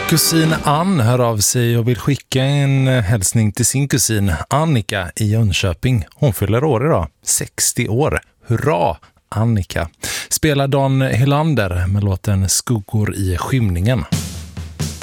Kusin Ann hör av sig och vill skicka en hälsning till sin kusin Annika i Jönköping. Hon fyller år idag, 60 år. Hurra, Annika! Spelar Dan Hylander med låten Skuggor i skymningen.